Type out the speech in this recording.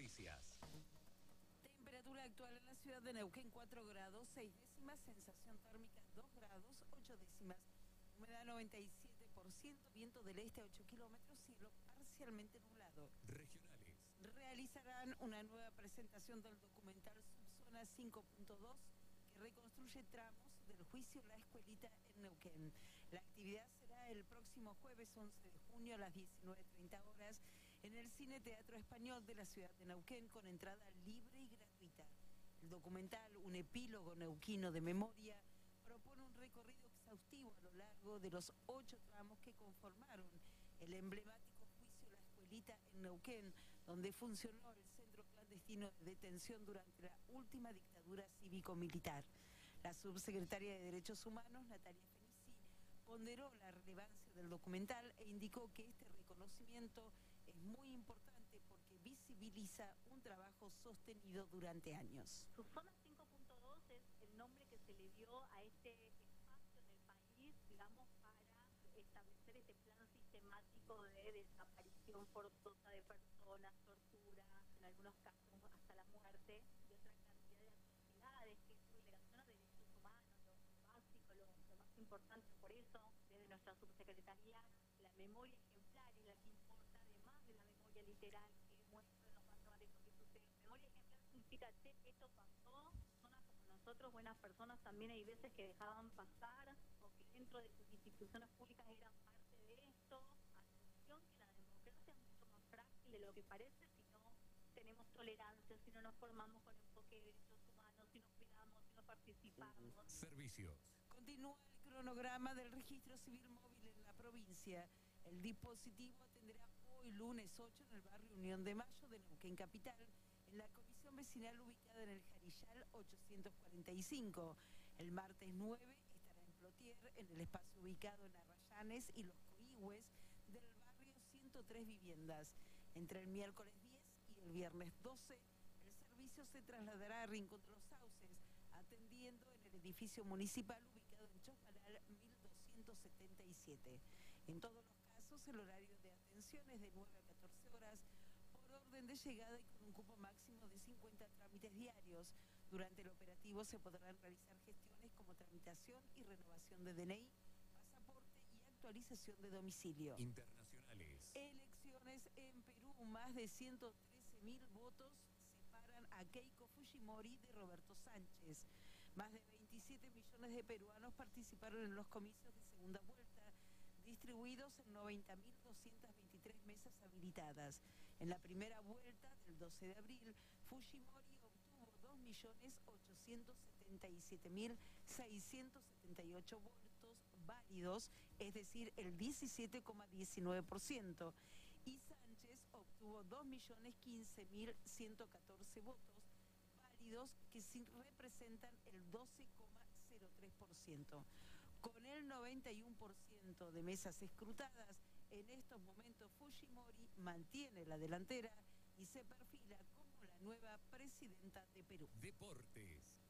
Noticias. Temperatura actual en la ciudad de Neuquén, 4 grados, 6 décimas, sensación térmica 2 grados, 8 décimas, humedad 97%, viento del este a 8 kilómetros, cielo parcialmente nublado. Regionales. Realizarán una nueva presentación del documental Subzona 5.2 que reconstruye tramos del juicio La Escuelita en Neuquén. La actividad será el próximo jueves 11 de junio a las 19:30 horas en el Cine Teatro Español de la ciudad de Neuquén con entrada libre y gratuita. El documental, un epílogo neuquino de memoria, propone un recorrido exhaustivo a lo largo de los 8 tramos que conformaron el emblemático juicio La Escuelita en Neuquén, donde funcionó el centro clandestino de detención durante la última dictadura cívico-militar. La subsecretaria de Derechos Humanos, Natalia Fenici, ponderó la relevancia del documental e indicó que este reconocimiento es muy importante porque visibiliza un trabajo sostenido durante años. Subzona 5.2 es el nombre que se le dio a este espacio en el país, digamos, para establecer este plan sistemático de desaparición forzosa de personas, tortura, en algunos casos hasta la muerte, y otra cantidad de actividades que es vulneración a derechos humanos, lo básico, lo más importante. Por eso, desde nuestra subsecretaría, la memoria ejemplar es la que importa, además de la memoria literal que muestra los manuales lo que sucede. Memoria ejemplar significa que esto pasó, personas como nosotros, buenas personas, también hay veces que dejaban pasar o que dentro de sus instituciones públicas eran parte de esto. Atención que la democracia es mucho más frágil de lo que parece si no tenemos tolerancia, si no nos formamos con enfoque de derechos humanos, si nos cuidamos, si no participamos. Servicios. Continúa el cronograma del registro civil móvil en la provincia. El dispositivo atenderá hoy lunes 8 en el barrio Unión de Mayo de Neuquén Capital, en la comisión vecinal ubicada en el Jarillal 845. El martes 9 estará en Plotier, en el espacio ubicado en Arrayanes y Los Coigües del barrio 103 Viviendas. Entre el miércoles 10 y el viernes 12, el servicio se trasladará a Rincón de los Sauces, atendiendo en el edificio municipal ubicado en Chosmalal 1277. En todos los casos, el horario de atención es de 9 a 14 horas por orden de llegada y con un cupo máximo de 50 trámites diarios. Durante el operativo se podrán realizar gestiones como tramitación y renovación de DNI, pasaporte y actualización de domicilio. Internacionales. Elecciones en Perú, más de 113.000 votos separan a Keiko Fujimori de Roberto Sánchez. Más de 27 millones de peruanos participaron en los comicios de segunda vuelta, distribuidos en 90.223 mesas habilitadas. En la primera vuelta del 12 de abril, Fujimori obtuvo 2.877.678 votos válidos, es decir, el 17,19%, y Sánchez obtuvo 2.015.114 votos válidos, que sí representan el 12,03%. Con el 91% de mesas escrutadas, en estos momentos Fujimori mantiene la delantera y se perfila como la nueva presidenta de Perú. Deportes.